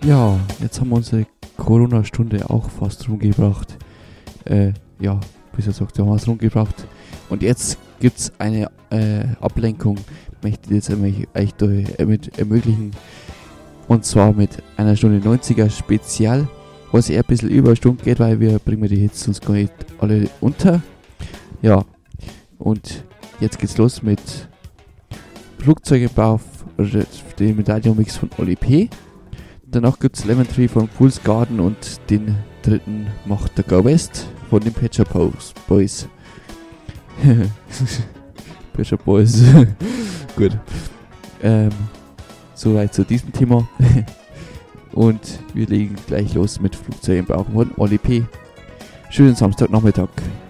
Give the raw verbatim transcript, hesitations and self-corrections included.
Ja, jetzt haben wir unsere Corona-Stunde auch fast rumgebracht. Äh, ja, wie gesagt, wir haben es rumgebracht. Und jetzt gibt es eine äh, Ablenkung, möchte ich jetzt euch damit ermöglichen. Und zwar mit einer Stunde neunziger Spezial, was eher ein bisschen über eine Stunde geht, weil wir bringen die Hits sonst gar nicht alle unter. Ja, und jetzt geht's los mit Flugzeugebau, dem Medaillon-Mix von Oli P. Danach gibt's Lemon Tree von Fool's Garden und den dritten macht der Go West von den Pet Shop Boys. Pet Shop Boys. Gut. Ähm, soweit zu diesem Thema. Und wir legen gleich los mit Flugzeug im Bauch von Oli P. Schönen Samstagnachmittag.